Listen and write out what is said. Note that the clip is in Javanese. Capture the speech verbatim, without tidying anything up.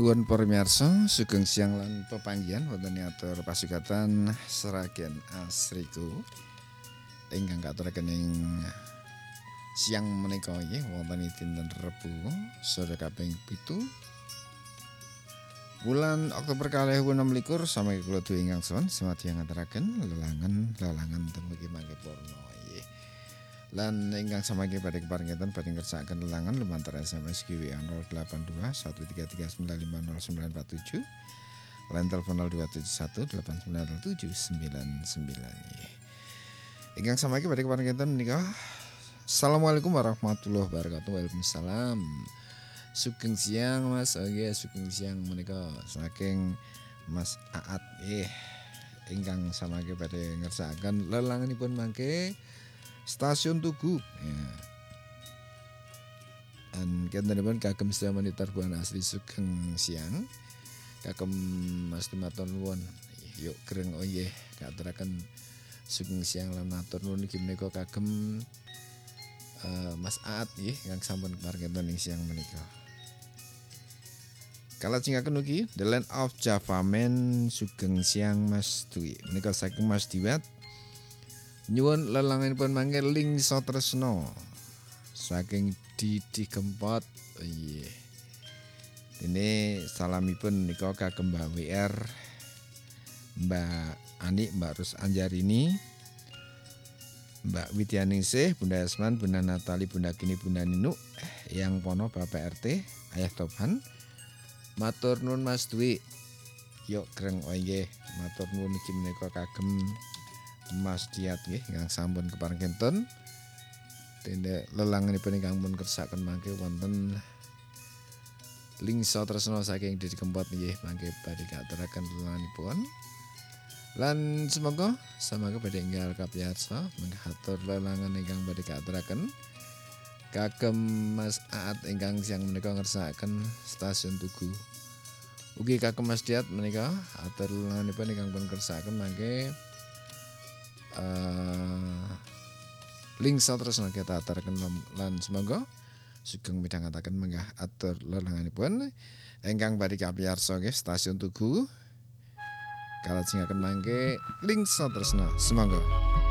nuwun pamirsa, sugeng siang lan pepanggihan wonten atur pasugatan Sragen Asriku ingkang katuraken ing siang menika nggih wonten dinten Rebo sore kaping pitu bulan Oktober kalih ewu enem likur sami kula dhewe ingkang sowan semadya ngaturaken lelangan-lelangan tumugi mangke purna nggih. Lan ingkang samangke badhe keparingatan badhe ngersakaken lelangan lumantar S M S Q W A nol delapan dua satu tiga tiga sembilan lima nol sembilan empat tujuh lan telepon nol dua tujuh satu delapan sembilan nol tujuh sembilan sembilan. Ingkang samangke badhe keparingatan menika Assalamualaikum warahmatullahi wabarakatuh. Waalaikumsalam. Sugeng siang Mas, nggih sugeng siang menika saking Mas Aat nggih. Ingkang samangke badhe ngersakaken lelanganipun mangke Stasiun Tugu. Ya. Dan kentenipun kagem sedaya monitor Buan Asri sugeng siang. Kagem Mas Dumaton nuwun. Yuk greng oh nggih katuraken sugeng siang lan matur nuwun iki menika kagem uh, Mas Aat nggih kang sampun keparingatan ing siang menika. Kalajengaken ugi The Land of Java Man sugeng siang Mas Dwi. Menika saking Mas Diwat. Nyuwun lelanganipun mangke Lingso Tresno saking Didi Kempot. Oh iya. Dene salamipun nika kagem Mbak W R, Mbak Ani, Mbak Rus Anjarini, Mbak Widyaningsih, Bunda Esman, Bunda Natali, Bunda Kini, Bunda Ninu, yang pono Bapak R T, Ayah Topan. Matur nuwun Mas Dwi. Yuk greng oh nggih, matur nuwun iki menika kagem Mas Diat nggih ingkang sampun keparingken dene lelanganipun ingkang pun kersakaken mangke wonten Lingso Tresno saking Didi Kempot nggih mangke badhe katuraken lelanganipun. Lan semoga samangke badhe enggal kapiyarsa manghatur lelangan ingkang badhe katuraken kagem Mas Aat ingkang siang menika ngersakaken Stasiun Tugu. Ugi kagem Mas Diat menika atur lelanganipun ingkang pun kersakaken mangke Uh, Lingso Tresno kita aturaken lan semoga sugeng midhangetaken menggah atur lelanganipun ingkang badhe kapiyarsa nggih Stasiun Tugu kalajengaken mangke Lingso Tresno semoga